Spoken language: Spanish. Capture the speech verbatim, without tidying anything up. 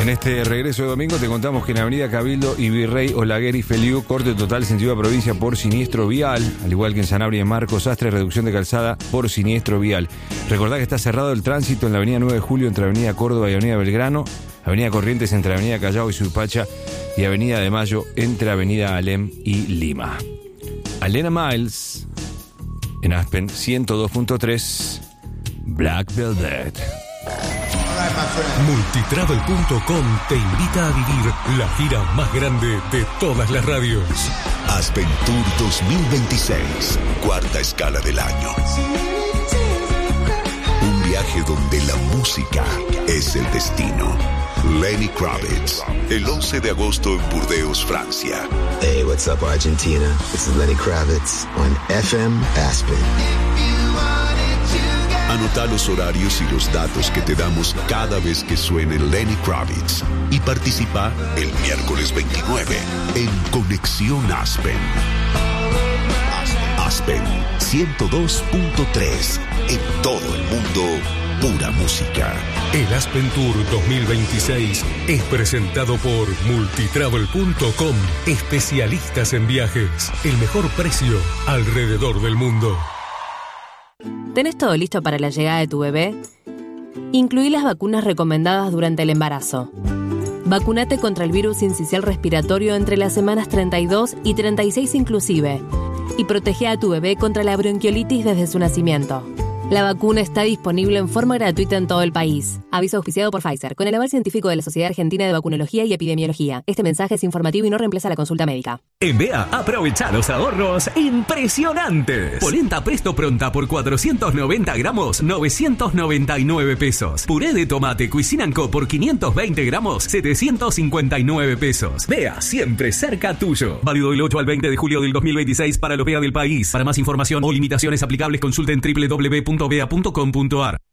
En este regreso de domingo te contamos que en Avenida Cabildo y Virrey Olaguer y Feliu, corte total sentido a provincia por siniestro vial, al igual que en Sanabria y Marcos Sastre, reducción de calzada por siniestro vial. Recordá que está cerrado el tránsito en la Avenida nueve de Julio entre Avenida Córdoba y Avenida Belgrano, Avenida Corrientes entre Avenida Callao y Suipacha y Avenida de Mayo entre Avenida Alem y Lima. Alena Miles, en Aspen ciento dos punto tres, Black Velvet. Multitravel punto com te invita a vivir la gira más grande de todas las radios. Aspen Tour dos mil veintiséis, cuarta escala del año. Un viaje donde la música es el destino. Lenny Kravitz, el once de agosto en Burdeos, Francia. Hey, what's up, Argentina? This is Lenny Kravitz on F M Aspen. Anota los horarios y los datos que te damos cada vez que suene Lenny Kravitz y participa el miércoles veintinueve en Conexión Aspen. Aspen ciento dos punto tres, en todo el mundo, pura música. El Aspen Tour dos mil veintiséis es presentado por Multitravel punto com, especialistas en viajes, el mejor precio alrededor del mundo. ¿Tenés todo listo para la llegada de tu bebé? Incluí las vacunas recomendadas durante el embarazo. Vacunate contra el virus sincicial respiratorio entre las semanas treinta y dos y treinta y seis inclusive. Y protege a tu bebé contra la bronquiolitis desde su nacimiento. La vacuna está disponible en forma gratuita en todo el país. Aviso auspiciado por Pfizer, con el aval científico de la Sociedad Argentina de Vacunología y Epidemiología. Este mensaje es informativo y no reemplaza la consulta médica. En B A, aprovecha los ahorros impresionantes. Polenta Presto Pronta por cuatrocientos noventa gramos, novecientos noventa y nueve pesos. Puré de tomate Cuisine Co por quinientos veinte gramos, setecientos cincuenta y nueve pesos. B A, siempre cerca tuyo. Válido del ocho al veinte de julio del dos mil veintiséis para los B A del país. Para más información o limitaciones aplicables, consulten doble u doble u doble u punto b a punto com punto a r.